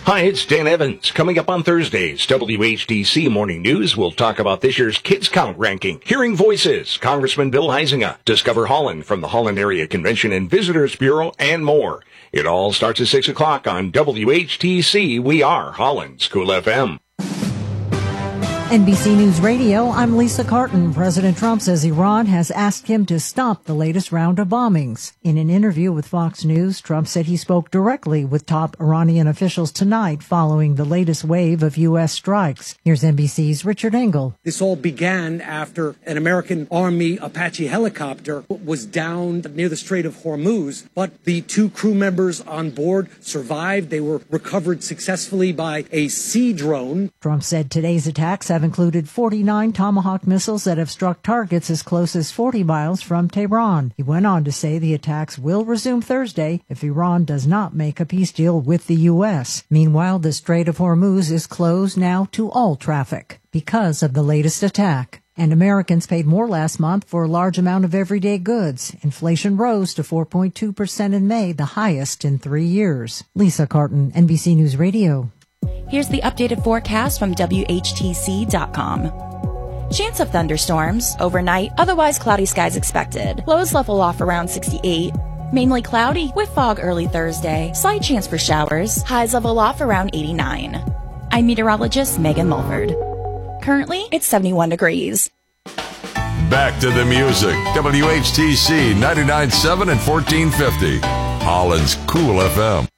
Hi, it's Dan Evans. Coming up on Thursday's WHTC Morning News, we'll talk about this year's Kids Count ranking, Hearing Voices, Congressman Bill Huizenga, Discover Holland from the Holland Area Convention and Visitors Bureau, and more. It all starts at 6 o'clock on WHTC. We are Holland's Cool FM. NBC News Radio, I'm Lisa Carton. President Trump says Iran has asked him to stop the latest round of bombings. In an interview with Fox News, Trump said he spoke directly with top Iranian officials tonight following the latest wave of U.S. strikes. Here's NBC's Richard Engel. This all began after an American Army Apache helicopter was downed near the Strait of Hormuz, but the two crew members on board survived. They were recovered successfully by a sea drone. Trump said today's attacks have included 49 Tomahawk missiles that have struck targets as close as 40 miles from Tehran. He went on to say the attacks will resume Thursday if Iran does not make a peace deal with the U.S. Meanwhile, the Strait of Hormuz is closed now to all traffic because of the latest attack. And Americans paid more last month for a large amount of everyday goods. Inflation rose to 4.2% in May, the highest in 3 years. Lisa Carton, NBC News Radio. Here's the updated forecast from WHTC.com. Chance of thunderstorms overnight, otherwise cloudy skies expected. Lows level off around 68. Mainly cloudy with fog early Thursday. Slight chance for showers. Highs level off around 89. I'm meteorologist Megan Mulford. Currently, it's 71 degrees. Back to the music. WHTC 99.7 and 1450. Holland's Cool FM.